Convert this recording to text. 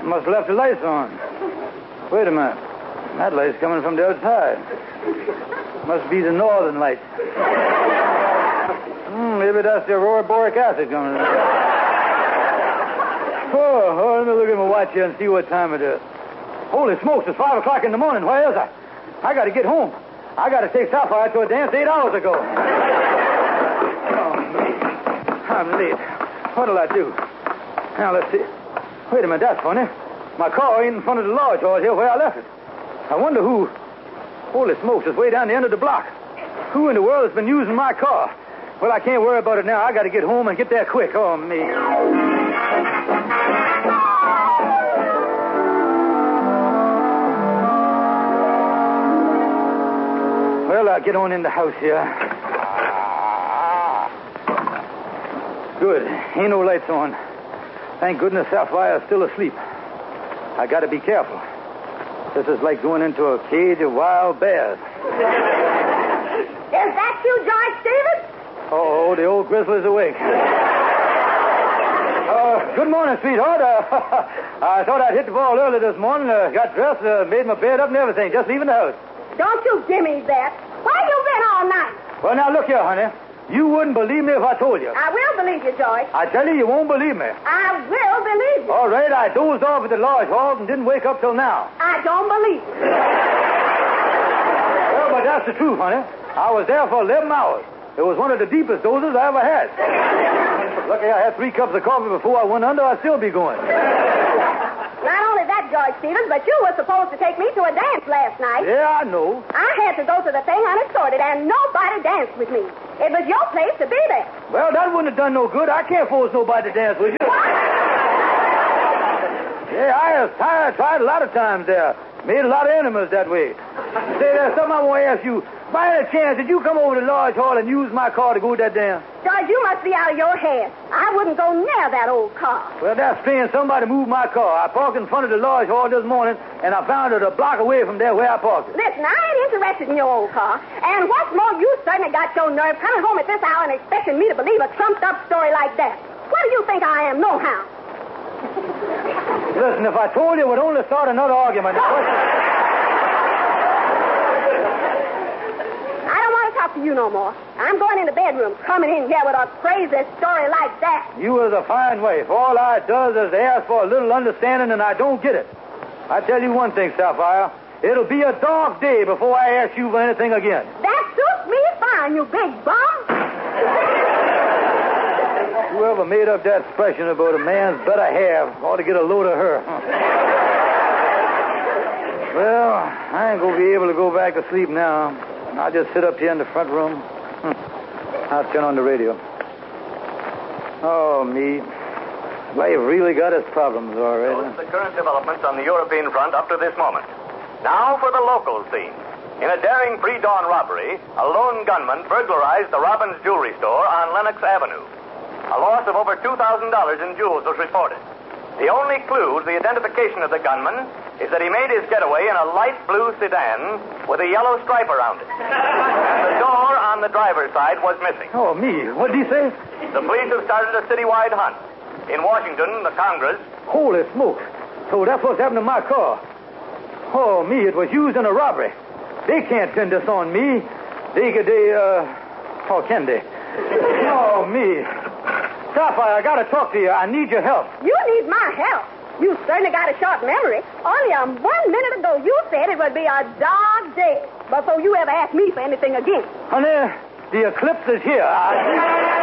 Must have left the lights on. Wait a minute. That light's coming from the outside. Must be the northern lights. Maybe that's the aurora boric acid coming in. Let me look at my watch here and see what time it is. Holy smokes, it's 5 o'clock in the morning. Where is I? I got to get home. I got to take Sapphire to a dance 8 hours ago. I'm late. What'll I do? Now, let's see. Wait a minute, that's funny. My car ain't in front of the lodge hall here where I left it. I wonder who... Holy smokes, it's way down the end of the block. Who in the world has been using my car? Well, I can't worry about it now. I got to get home and get there quick. Oh, me. Well, I'll get on in the house here. Good. Ain't no lights on. Thank goodness Sapphire's still asleep. I got to be careful. This is like going into a cage of wild bears. Is that you, George Stevens? Oh, the old grizzly's awake. Good morning, sweetheart. I thought I'd hit the ball early this morning. Got dressed, made my bed up and everything, just leaving the house. Don't you give me that. Where you been all night? Well, now, look here, honey. You wouldn't believe me if I told you. I will believe you, George. I tell you, you won't believe me. I will believe you. All right, I dozed off at the lodge hall and didn't wake up till now. I don't believe you. Well, but that's the truth, honey. I was there for 11 hours. It was one of the deepest dozes I ever had. Lucky I had 3 cups of coffee before I went under. I'd still be going. Not only that, George Stevens, but you were supposed to take me to a dance last night. Yeah, I know. I had to go to the thing unescorted, and nobody danced with me. It was your place to be there. Well, that wouldn't have done no good. I can't force nobody to dance with you. What? Yeah, I was tired. Tried a lot of times there. Made a lot of enemies that way. Say, there's something I want to ask you. By any chance, did you come over to Lodge Hall and use my car to go to that dance? George, you must be out of your head. I wouldn't go near that old car. Well, that's strange. Somebody moved my car. I parked in front of the Lodge Hall this morning, and I found it a block away from there where I parked it. Listen, I ain't interested in your old car. And what's more, you certainly got your nerve coming home at this hour and expecting me to believe a trumped-up story like that. What do you think I am, nohow? Listen, if I told you, it would only start another argument. Talk to you no more. I'm going in the bedroom. Coming in here with a crazy story like that. You is a fine wife. All I does is ask for a little understanding, and I don't get it. I tell you one thing, Sapphire. It'll be a dark day before I ask you for anything again. That suits me fine, you big bum. Whoever made up that expression about a man's better half ought to get a load of her. Well, I ain't going to be able to go back to sleep now. I'll just sit up here in the front room. I'll turn on the radio. Oh, me. Life really got its problems already. Those are the current developments on the European front up to this moment. Now for the local scene. In a daring pre-dawn robbery, a lone gunman burglarized the Robbins Jewelry Store on Lenox Avenue. A loss of over $2,000 in jewels was reported. The only clue to the identification of the gunman is that he made his getaway in a light blue sedan with a yellow stripe around it. And the door on the driver's side was missing. Oh, me. What did he say? The police have started a citywide hunt. In Washington, the Congress... Holy smokes. So that's what's happened to my car. Oh, me, it was used in a robbery. They can't pin this on me. Oh, can they? Oh, me. Sapphire, I gotta talk to you. I need your help. You need my help? You certainly got a short memory. Only 1 minute ago, you said it would be a dark day before you ever asked me for anything again. Honey, the eclipse is here.